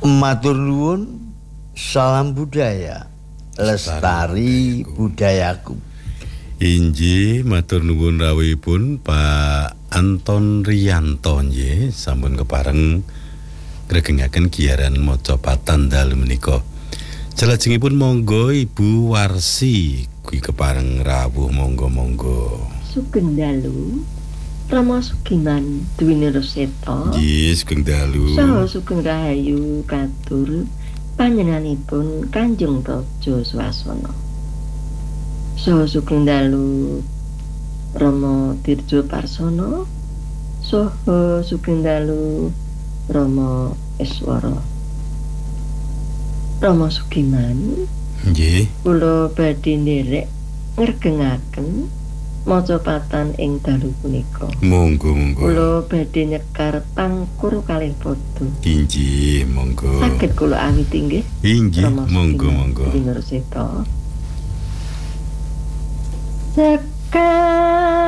Matur nuwun, salam budaya, lestari budayaku. Inji matur nuwun rawuhipun Pak Anton Riyanto nggih sampun kepareng ngregengaken giyaran maca patan dalu menika. Salajengipun monggo Ibu Warsi kuwi kepareng rawuh monggo. Sugeng dalu. Rama Sugiman Dwini Reseta. Nggih, sugeng dalu. Saha sugeng rahayu katur panjenenganipun Kanjeng Praja Swasana. Saha sugeng dalu Rama Dirjo Parsana. Saha sugeng dalu Rama Iswara. Rama Sugiman. Nggih. Kula badhe nderek ngregengaken macapatan ing dalu punika. Monggo. Kula badhe nyekar tangkur kalih padha. Inggih, monggo. Saged kula awiti nggih. Inggih, monggo. Dinur Seta. Sekar